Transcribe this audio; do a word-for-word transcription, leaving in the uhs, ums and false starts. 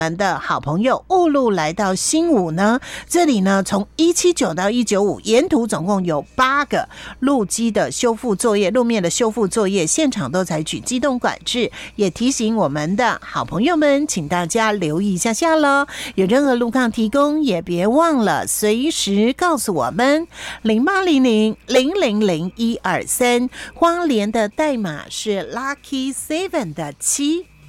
我们的好朋友雾路来到新武呢，这里呢从一七九到一九五，沿途总共有八个路基的修复作业，路面的修复作业，现场都采取机动管制，也提醒我们的好朋友们，请大家留意一下下咯。有任何路况提供，也别忘了随时告诉我们零八零零零零零一二三，花莲的代码是 Lucky Seven 的七。